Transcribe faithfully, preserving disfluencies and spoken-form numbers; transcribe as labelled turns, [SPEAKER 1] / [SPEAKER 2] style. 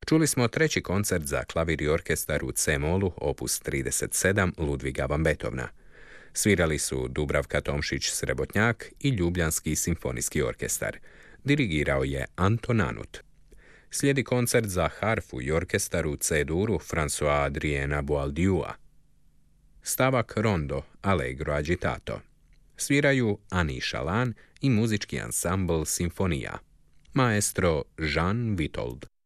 [SPEAKER 1] Čuli smo treći koncert za klavir i orkestar u C-molu, opus trideset sedam Ludviga van Beethovena. Svirali su Dubravka Tomšić-Srebotnjak i Ljubljanski simfonijski orkestar. Dirigirao je Anton Nanut. Slijedi koncert za harfu i orkestar u C-duru François Adriena Boieldieu'a. Stavak Rondo, Allegro agitato. Sviraju Ani Šalan i muzički ansambl Simfonija. Maestro Jean Witold.